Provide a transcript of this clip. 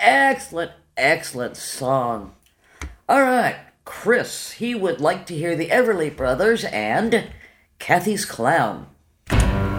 Excellent, excellent song. All right, Chris, he would like to hear the Everly Brothers and Kathy's Clown.